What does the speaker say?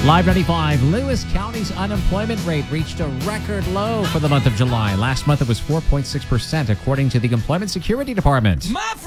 Live 95, Lewis County's unemployment rate reached a record low for the month of July. Last month, it was 4.6%, according to the Employment Security Department. My